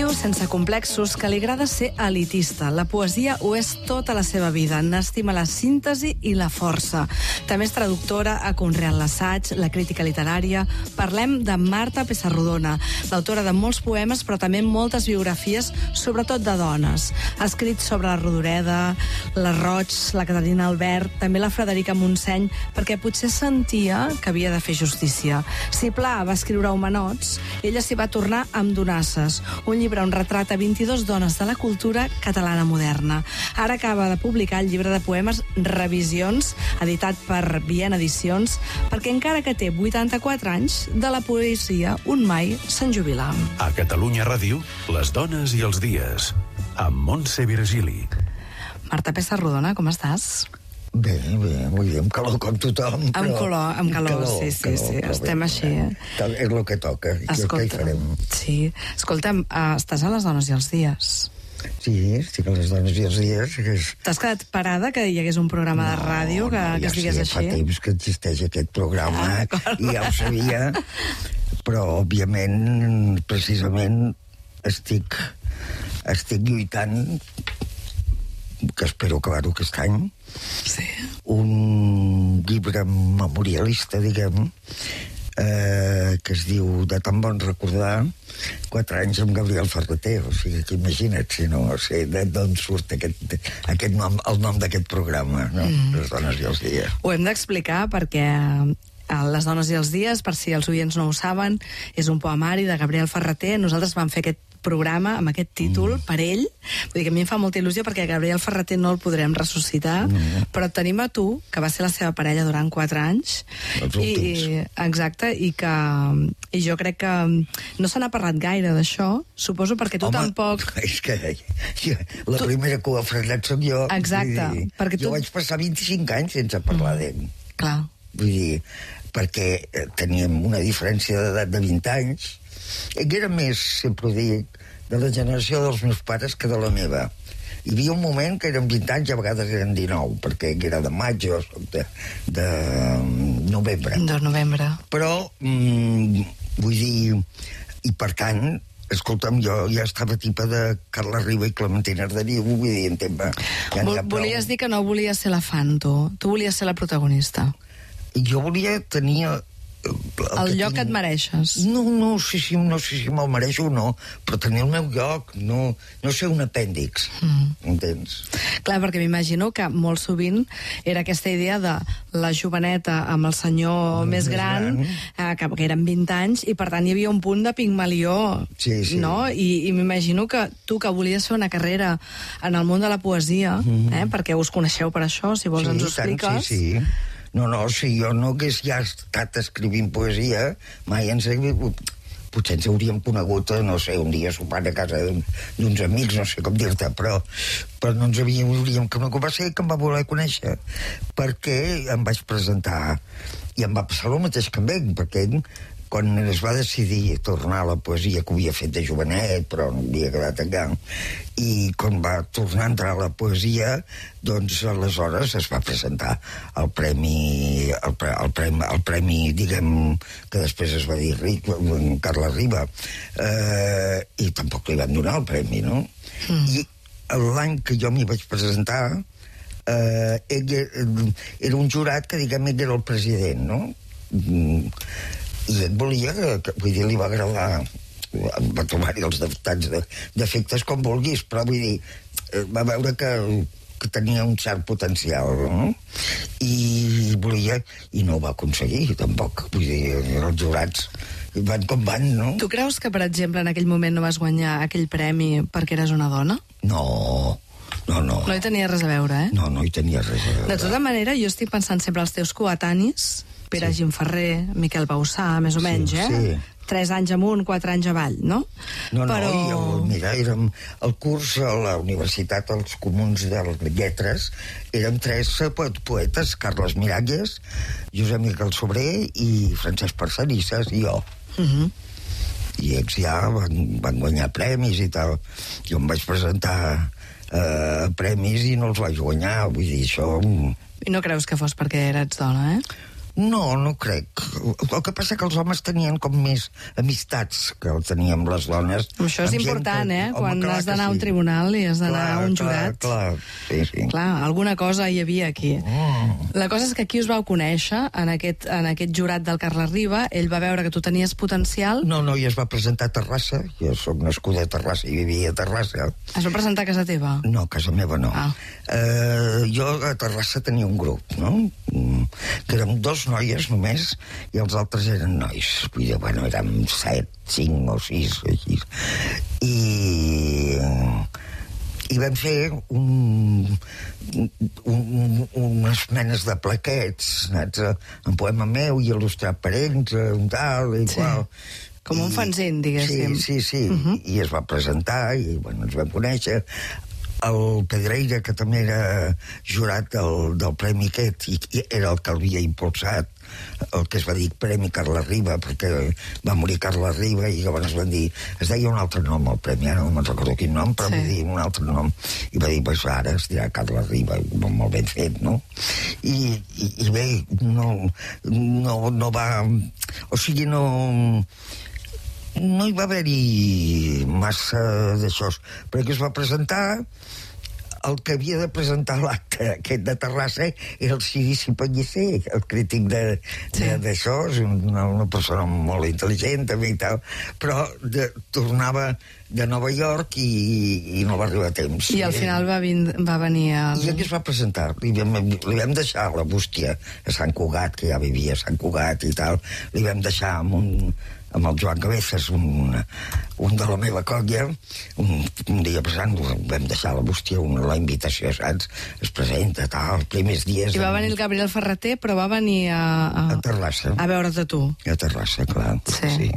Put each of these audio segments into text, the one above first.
diu, sense complexos, que li agrada ser elitista. La poesia ho és tota la seva vida. N'estima la síntesi i la força. També és traductora, ha conreat l'assaig, la crítica literària. Parlem de Marta Pessarrodona, l'autora de molts poemes, però també moltes biografies, sobretot de dones. Ha escrit sobre la Rodoreda, la Roig, la Caterina Albert, també la Frederica Montseny, perquè potser sentia que havia de fer justícia. Si Pla va escriure Homenots, ella s'hi va tornar amb Donasses, un llibre on retrata 22 dones de la cultura catalana moderna. Ara acaba de publicar el llibre de poemes Revisions, editat per Viena Edicions, perquè encara que té 84 anys, de la poesia un mai se'n jubila. A Catalunya Ràdio, les dones i els dies, amb Montse Virgili. Marta Pessarrodona, com estàs? Bé, vull dir, amb calor com tothom. Amb calor, sí, estem així. És el que toca, què hi farem? Sí, escolta'm, estàs a les dones i els dies? Sí, estic a les dones i els dies. T'has quedat parada que hi hagués un programa de ràdio que es digués així? Fa temps que existeix aquest programa i ja ho sabia, però òbviament, precisament, estic lluitant, que espero acabar-ho aquest any, sí. Un llibre memorialista, diguem, que es diu De tan bon recordar, 4 anys amb Gabriel Ferreter. O sigui, que imagina't, si no sé d'on surt aquest nom, el nom d'aquest programa, no? Les dones i els dies. Ho hem d'explicar perquè Les dones i els dies, per si els oients no ho saben, és un poemari de Gabriel Ferreter. Nosaltres vam fer aquest programa amb aquest títol per ell. Vull dir que a mi em fa molta il·lusió perquè Gabriel Ferreter no el podrem ressuscitar, però tenim a tu, que va ser la seva parella durant 4 anys. Exacte, i jo crec que no se n'ha parlat gaire d'això, suposo perquè tu tampoc... És que la primera que ho ha frenat soc jo. Exacte. Jo vaig passar 25 anys sense parlar d'ell. Clar. Vull dir, perquè teníem una diferència d'edat de 20 anys. Ell era més, sempre ho dic, de la generació dels meus pares que de la meva. Hi havia un moment que eren 20 anys i a vegades eren 19, perquè ell era de maig, jo soc de novembre. De novembre. Però, vull dir, i per tant, escolta'm, jo ja estava tipa de Carla Riba i Clementina Arderiu, vull dir, en tema... Volies dir que no volies ser la fan, tu volies ser la protagonista. Jo volia tenir... El lloc que et mereixes. No sé si me'l mereixo o no, però tenir el meu lloc, no ser un apèndix, entens? Clar, perquè m'imagino que molt sovint era aquesta idea de la joveneta amb el senyor més gran, que eren 20 anys, i per tant hi havia un punt de Pigmalió, no? I m'imagino que tu, que volies fer una carrera en el món de la poesia, perquè us coneixeu per això, si vols ens ho expliques. Sí. No, si jo no hagués ja estat escrivint poesia, mai potser ens hauríem conegut, no sé, un dia sopant a casa d'uns amics, no sé com dir-te, però no ens hauríem conegut. Va ser que em va voler conèixer, perquè em vaig presentar, i em va passar el mateix que amb ell, perquè quan es va decidir tornar a la poesia que havia fet de jovenet, però no havia quedat allà, i quan va tornar a entrar a la poesia, doncs aleshores es va presentar el premi, diguem, que després es va dir Carla Riba, i tampoc li van donar el premi, no? I l'any que jo m'hi vaig presentar, ell era un jurat que, diguem, ell era el president, no? I ell volia, vull dir, li va agradar, va trobar-hi els defectes com vulguis, però vull dir, va veure que tenia un cert potencial, no? I volia, i no ho va aconseguir, tampoc, vull dir, els jurats van com van, no? Tu creus que, per exemple, en aquell moment no vas guanyar aquell premi perquè eres una dona? No. No hi tenia res a veure, eh? No hi tenia res a veure. De tota manera, jo estic pensant sempre als teus coetanis, Pere Gimferrer, Miquel Bausà, més o menys, Sí. 3 anys amunt, 4 anys avall, no? Mira, érem el curs a la Universitat dels Comuns de Lletres, érem 3 poetes, Carles Miralles, Josep Miquel Sobrer i Francesc Parcerisses i jo. I ells ja van guanyar premis i tal. Jo em vaig presentar premis i no els vaig guanyar, vull dir, això... I no creus que fos perquè eres dona, eh? No, no crec. El que passa que els homes tenien com més amistats que el teníem les dones. Això és important, Quan has d'anar a un tribunal i has d'anar a un jurat. Clar, sí. Clar, alguna cosa hi havia aquí. La cosa és que aquí us vau conèixer, en aquest jurat del Carles Riba. Ell va veure que tu tenies potencial. No, i es va presentar a Terrassa. Jo soc nascuda a Terrassa i vivia a Terrassa. Es va presentar a casa teva? No, a casa meva no. Jo a Terrassa tenia un grup, no? Que érem 2 noies només i els altres eren nois. Vull dir, bueno, érem 7, 5 o 6 així. I vam fer unes menes de plaquets, saps? En poema meu i il·lustrat per ells, tal i qual. Com un fanzine, diguéssim. Sí. I es va presentar i, bueno, ens vam conèixer. El Pedreira, que també era jurat del Premi aquest, i era el que l'havia impulsat, el que es va dir Premi Carles Riba, perquè va morir Carles Riba i llavors van dir, es deia un altre nom el premi, ara no me'n recordo quin nom, però va dir un altre nom, i va dir, pues ara es dirà Carles Riba, molt ben fet, no? I bé, no va... O sigui, no hi va haver-hi massa d'això, perquè es va presentar. El que havia de presentar l'acte aquest de Terrassa era el Cirici Pellicer, el crític d'això, és una persona molt intel·ligent també i tal, però tornava de Nova York i no va arribar a temps. I al final va venir el... I aquí es va presentar. Li vam deixar la bústia a Sant Cugat, que ja vivia a Sant Cugat i tal, li vam deixar amb el Joan Cabezas, un de la meva colla, un dia passant, vam deixar la bústia, la invitació, saps? Es presenta, tal, els primers dies... I va venir el Gabriel Ferreter, però va venir a Terrassa. A veure't a tu. A Terrassa, clar. Sí.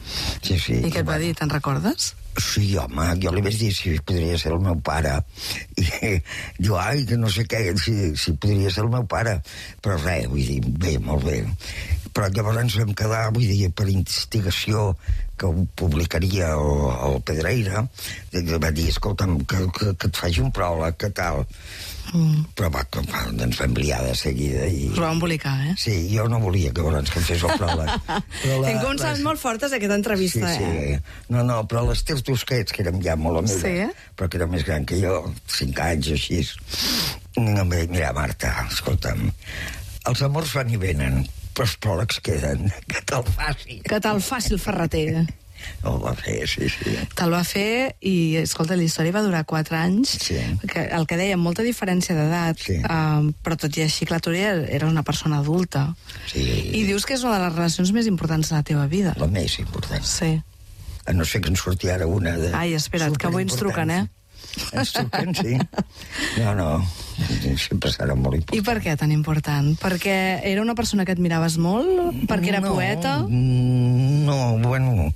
I què et va dir, te'n recordes? Sí, home, jo li vaig dir si podria ser el meu pare. I diu, que no sé què, si podria ser el meu pare. Però res, vull dir, bé, molt bé. Però llavors ens vam quedar, vull dir, per investigació que ho publicaria el Pedreira, va dir, escolta'm, que et faci un pròleg, que tal. Però ens vam liar de seguida. Us va embolicar, Sí, jo no volia que fes el pròleg. Hem començat molt fortes aquesta entrevista, Sí. No, però l'Ester Tusquets, que érem ja molt amigues, però que era més gran que jo, 5 anys o així. No, mira, Marta, escolta'm, els amors van i venen, però els pròlegs queden. Que te'l faci. Que te'l faci el Ferreter. El va fer, sí. Te'l va fer i, escolta, la història va durar 4 anys. Sí. El que dèiem, molta diferència d'edat, però tot i així, clar, tu era una persona adulta. Sí. I dius que és una de les relacions més importants de la teva vida. La més important. Sí. A no ser que ens surti ara una de... Ai, espera't, que avui ens truquen, Ens truquen, sí. No, sempre serà molt important. I per què tan important? Perquè era una persona que admiraves molt? Perquè era poeta? No, bueno...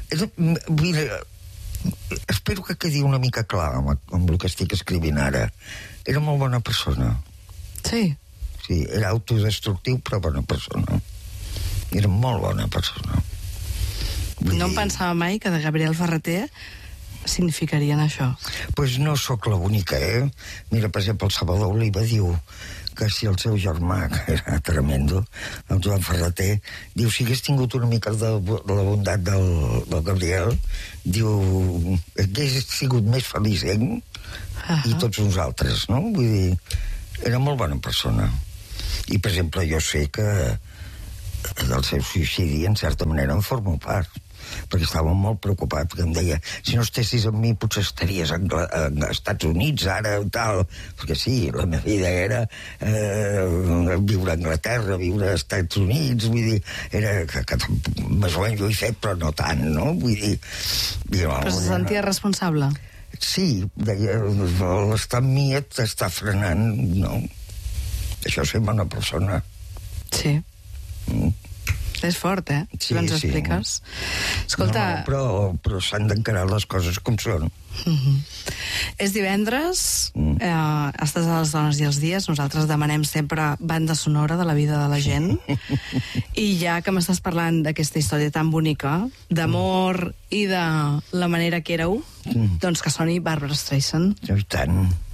Espero que quedi una mica clar amb el que estic escrivint ara. Era molt bona persona. Sí? Sí, era autodestructiu, però bona persona. Era molt bona persona. No em pensava mai que de Gabriel Ferreter significarien això. Pues no sóc l'única, Mira, per exemple, el Salvador Oliva diu que si el seu germà, que era tremendo, el Joan Ferreter, diu, si hagués tingut una mica de la bondat del Gabriel, diu, hagués sigut més feliç ell i tots nosaltres, no? Vull dir, era molt bona persona. I, per exemple, jo sé que del seu suïcidi, en certa manera, en formo part, perquè estava molt preocupat, perquè em deia, si no estessis amb mi potser estaries als Estats Units ara o tal, perquè sí, la meva vida era viure a Anglaterra, viure als Estats Units, vull dir, era que més o menys ho he fet, però no tant, no? Vull dir... Però se sentia responsable? Sí, deia, l'estar amb mi t'està frenant, no? Això és ser bona persona. Sí. És fort, si ens expliques. Escolta... No, però s'han d'encarar les coses com són. És divendres, estàs a les dones i els dies, nosaltres demanem sempre banda sonora de la vida de la gent, i ja que m'estàs parlant d'aquesta història tan bonica, d'amor i de la manera que éreu, doncs que soni Barbra Streisand. I tant.